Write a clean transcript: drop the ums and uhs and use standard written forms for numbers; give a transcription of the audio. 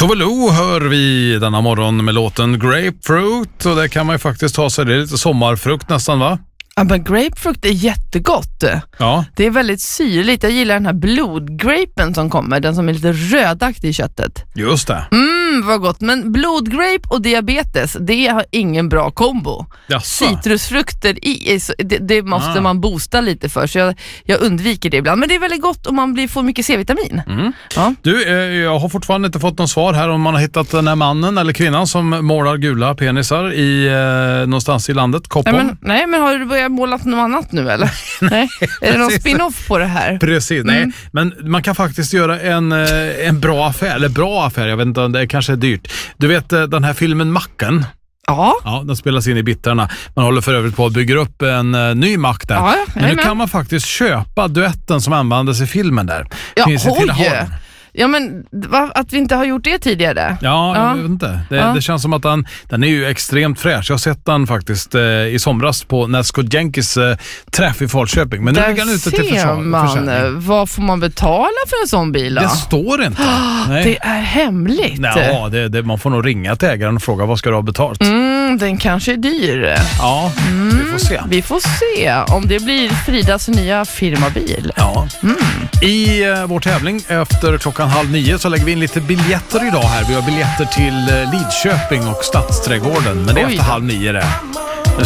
Tove Lo hör vi denna morgon med låten Grapefruit, och det kan man ju faktiskt ta sig, det är lite sommarfrukt nästan, va? Ja, men grapefrukt är jättegott. Ja. Det är väldigt syrligt. Jag gillar den här blodgrapen som kommer, den som är lite rödaktig i köttet. Just det. Vad gott. Men blodgrape och diabetes, det har ingen bra kombo. Jaså. Citrusfrukter det måste man boosta lite för, så jag undviker det ibland. Men det är väldigt gott om man får mycket C-vitamin. Ja. Du, jag har fortfarande inte fått någon svar här om man har hittat den här mannen eller kvinnan som målar gula penisar i någonstans i landet, Koppom. Nej, men har du börjat måla något annat nu eller? Nej. Är det någon spin-off på det här? Precis, nej. Men man kan faktiskt göra en bra affär, eller bra affär, jag vet inte om det kanske är dyrt. Du vet den här filmen Macken? Ja, den spelas in i Bitterna. Man håller för övrigt på att bygga upp en ny mack där. Ja, men nu kan man faktiskt köpa duetten som användes i filmen där. Ja, finns i Tidaholm. Ja, men att vi inte har gjort det tidigare. Ja, jag vet inte. Det känns som att den är ju extremt fräsch. Jag har sett den faktiskt i somras på Nesco Jenkins träff i Falköping. Men nu ligger den ute till försäljning. Vad får man betala för en sån bil då? Det står inte. Nej. Det är hemligt. Ja, man får nog ringa till ägaren och fråga vad ska du ha betalt. Den kanske är dyr. Ja, vi får se. Vi får se om det blir Fridas nya firmabil. Ja. I vår tävling efter 8:30 så lägger vi in lite biljetter idag här. Vi har biljetter till Lidköping och Stadsträdgården, men det är efter 8:30 det.